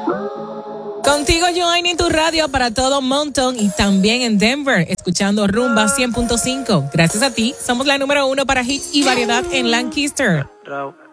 Contigo, Joanny, en tu radio para todo Mountain y también en Denver, escuchando Rumba 100.5. Gracias a ti, somos la número 1 para hits y variedad en Lancaster.